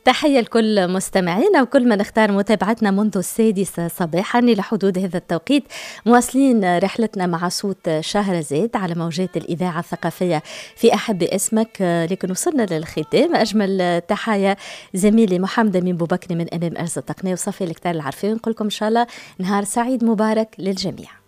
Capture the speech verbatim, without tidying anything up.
تحية لكل مستمعينا وكل من اختار متابعتنا منذ السادسة صباحا إلى حدود هذا التوقيت. مواصلين رحلتنا مع صوت شهرزاد على موجات الإذاعة الثقافية في أحب اسمك، لكن وصلنا للختام. أجمل تحية زميلي محمد من بوبكري من أمام أرز التقنية وصفي الكتار العرفين. نقول لكم إن شاء الله نهار سعيد مبارك للجميع.